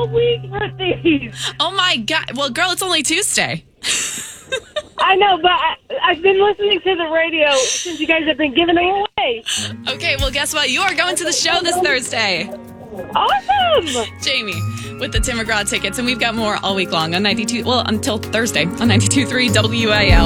all week for these. Oh, my God. Well, girl, it's only Tuesday. I know, but I've been listening to the radio since you guys have been giving them away. Okay, well, guess what? You are going to the show this Thursday. Awesome! Jamie with the Tim McGraw tickets, and we've got more all week long on 92, well, until Thursday on 92.3 WIL.